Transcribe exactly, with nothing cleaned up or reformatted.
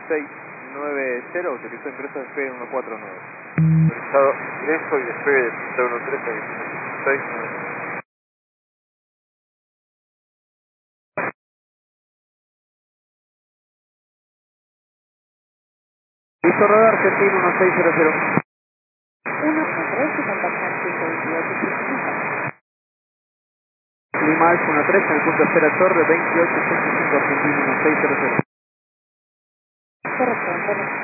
seis nueve cero, autorizó ingreso de despegue uno cuatro nueve. Autorizado ingreso y despegue de Punta uno tres a seis nueve. Listo, radar, Argentina uno seis cero cero. uno tres, se contactan ciento veintiocho, ciento cincuenta. Lima Alfa uno tres, en el punto espera Torre veintiocho ciento cinco, Argentina uno seis cero cero. Correcto, correcto.